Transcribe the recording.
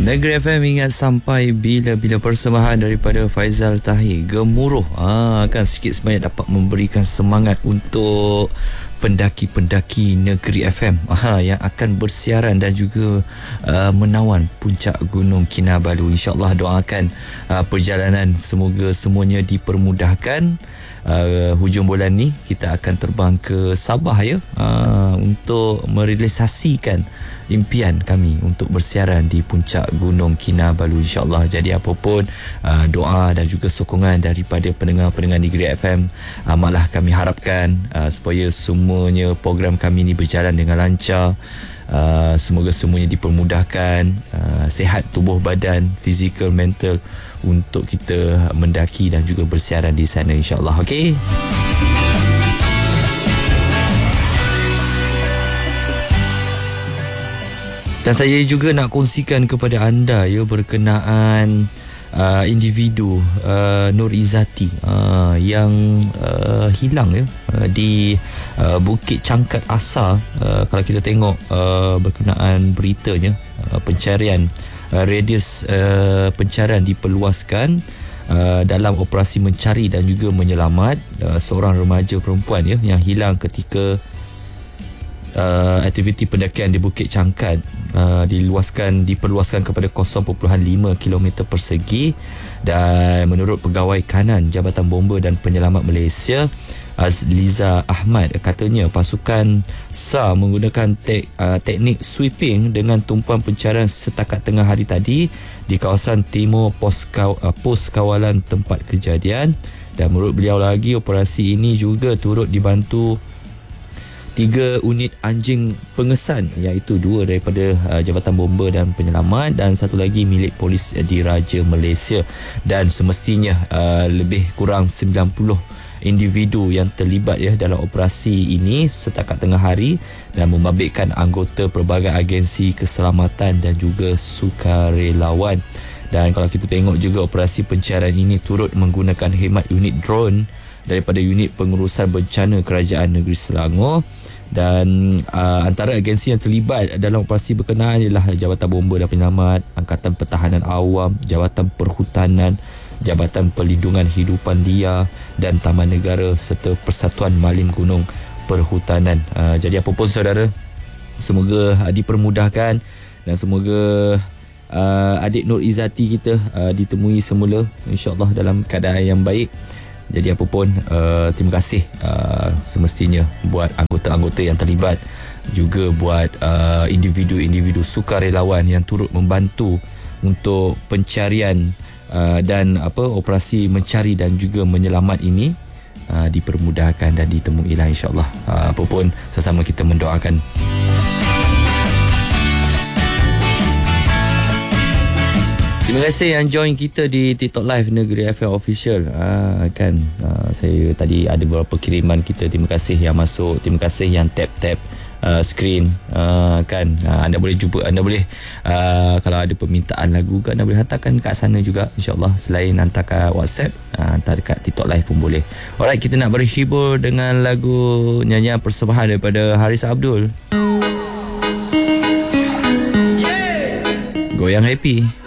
Negeri FM ingat sampai bila-bila persembahan daripada Faizal Tahir Gemuruh. Kan sikit sebanyak dapat memberikan semangat untuk pendaki-pendaki Negeri FM yang akan bersiaran dan juga menawan puncak Gunung Kinabalu. InsyaAllah doakan perjalanan semoga semuanya dipermudahkan. Hujung bulan ni kita akan terbang ke Sabah untuk merealisasikan impian kami untuk bersiaran di puncak Gunung Kinabalu, insyaAllah. Jadi apapun doa dan juga sokongan daripada pendengar-pendengar Negeri FM amatlah kami harapkan supaya semuanya program kami ni berjalan dengan lancar. Semoga semuanya dipermudahkan, sihat tubuh badan, fizikal, mental untuk kita mendaki dan juga bersiaran di sana, insyaAllah. Okey. Dan saya juga nak kongsikan kepada anda berkenaan individu Nur Izzati yang hilang di Bukit Cangkat Asar. Kalau kita tengok berkenaan beritanya, pencarian radius pencarian diperluaskan dalam operasi mencari dan juga menyelamat seorang remaja perempuan yang hilang aktiviti pendakian di Bukit Cangkat diperluaskan kepada 0.5 km persegi. Dan menurut Pegawai Kanan Jabatan Bomba dan Penyelamat Malaysia Azliza Ahmad, katanya pasukan SAR menggunakan teknik sweeping dengan tumpuan pencarian setakat tengah hari tadi di kawasan timur pos kawalan tempat kejadian. Dan menurut beliau lagi, operasi ini juga turut dibantu 3 unit anjing pengesan, iaitu 2 daripada Jabatan Bomba dan Penyelamat dan 1 lagi milik Polis Diraja Malaysia. Dan semestinya lebih kurang 90 individu yang terlibat dalam operasi ini setakat tengah hari dan membabitkan anggota pelbagai agensi keselamatan dan juga sukarelawan. Dan kalau kita tengok juga, operasi pencarian ini turut menggunakan khidmat unit drone daripada unit pengurusan bencana Kerajaan Negeri Selangor. Dan antara agensi yang terlibat dalam operasi berkenaan ialah Jabatan Bomba dan Penyelamat, Angkatan Pertahanan Awam, Jabatan Perhutanan, Jabatan Perlindungan Hidupan Liar dan Taman Negara serta Persatuan Malin Gunung Perhutanan. Jadi apapun saudara, semoga dipermudahkan dan semoga adik Nur Izzati kita ditemui semula, insyaAllah dalam keadaan yang baik. Jadi apapun, terima kasih semestinya buat anggota-anggota yang terlibat, juga buat individu-individu sukarelawan yang turut membantu untuk pencarian dan operasi mencari dan juga menyelamat ini dipermudahkan dan ditemuilah, insyaAllah. Apapun, sama-sama kita mendoakan. Terima kasih yang join kita di TikTok Live Negeri FM Official. Saya tadi ada beberapa kiriman kita. Terima kasih yang masuk, terima kasih yang tap screen. Anda boleh jumpa, anda boleh kalau ada permintaan lagu anda boleh hantarkan kat sana juga, insyaAllah. Selain hantar kat WhatsApp, hantar dekat TikTok Live pun boleh. Alright, kita nak berhibur dengan lagu nyanyian persembahan daripada Haris Abdul, Goyang Happy.